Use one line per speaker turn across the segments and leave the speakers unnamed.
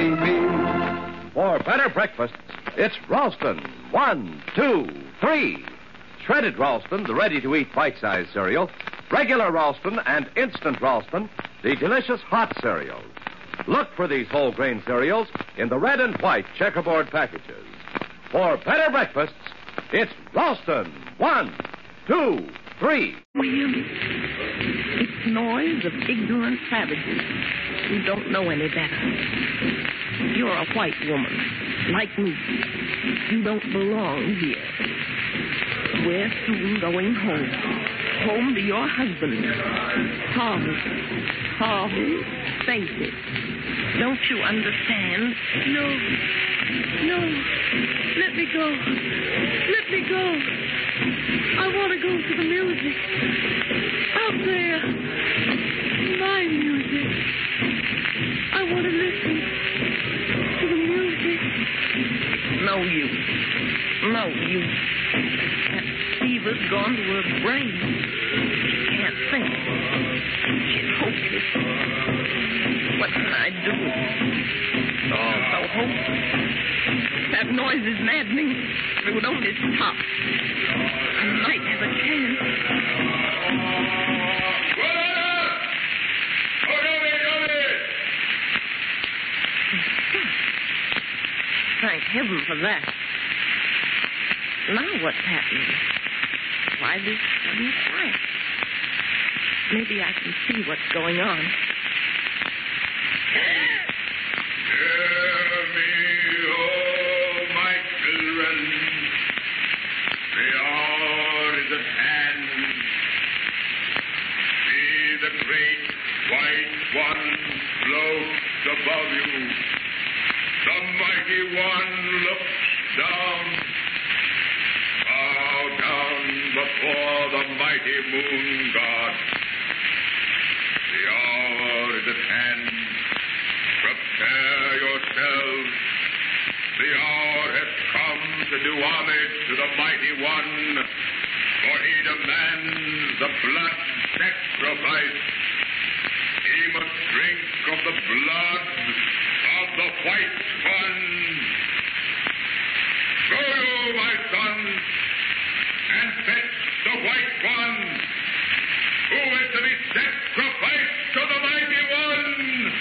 P. For better breakfasts, it's Ralston. 1, 2, 3. Shredded Ralston, the ready-to-eat bite-sized cereal. Regular Ralston and Instant Ralston, the delicious hot cereals. Look for these whole grain cereals in the red and white checkerboard packages. For better breakfasts, it's Ralston. 1, 2, 3.
William, it's noise of ignorant savages who don't know any better. You're a white woman, like me. You don't belong here. We're soon going home. Home to your husband. Harvey, face it. Don't you understand?
No. Let me go. Let me go. I want to go to the music. Out there. My music. I want to listen to the music.
No use. That fever's gone to her brain. She can't think. She's hopeless. What can I do? It's all so hopeless. That noise is maddening. If it would only stop, I might have a chance. Thank heaven for that. Now what's happening? Why this sudden quiet? Maybe I can see what's going on.
Hear me, oh my children. The hour is at hand. See the great white one floats above you. The mighty one looks down. Bow down before the mighty moon god. The hour is at hand. Prepare yourselves. The hour has come to do homage to the mighty one, for he demands the blood sacrifice. He must drink of the blood of the white one. Go you, my sons, and fetch the white one, who is to be sacrificed to the mighty one.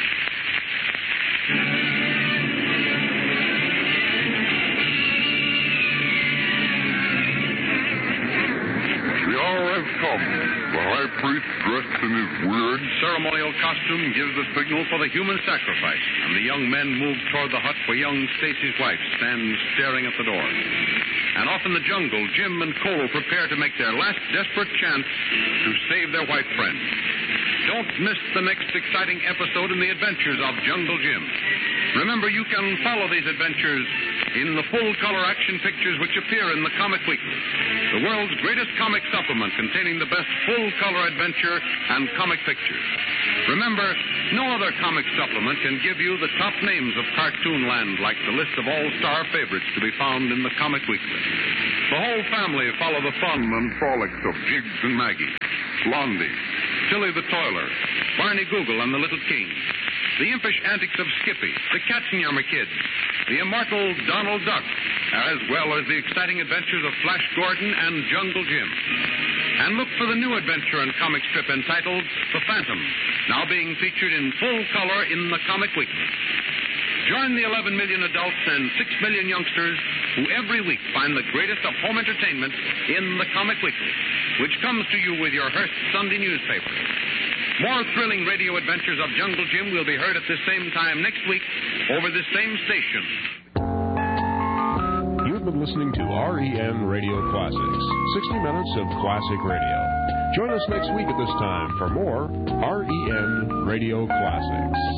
The hour has come. The high priest, dressed in his weird
ceremonial costume, gives the signal for the human sacrifice, and the young men move toward the hut where young Stacy's wife stands staring at the door. And off in the jungle, Jim and Cole prepare to make their last desperate chance to save their white friend. Don't miss the next exciting episode in the adventures of Jungle Jim. Remember, you can follow these adventures in the full-color action pictures which appear in the Comic Weekly, the world's greatest comic supplement containing the best full-color adventure and comic pictures. Remember, no other comic supplement can give you the top names of Cartoon Land like the list of all-star favorites to be found in the Comic Weekly. The whole family follow the fun and frolics of Jiggs and Maggie, Blondie, Tilly the Toiler, Barney Google and the Little King, the impish antics of Skippy, the Katzenjammer Kids, the immortal Donald Duck, as well as the exciting adventures of Flash Gordon and Jungle Jim. And look for the new adventure and comic strip entitled The Phantom, now being featured in full color in the Comic Weekly. Join the 11 million adults and 6 million youngsters who every week find the greatest of home entertainment in the Comic Weekly, which comes to you with your Hearst Sunday newspaper. More thrilling radio adventures of Jungle Jim will be heard at this same time next week over this same station.
You've been listening to REN Radio Classics, 60 minutes of classic radio. Join us next week at this time for more REN Radio Classics.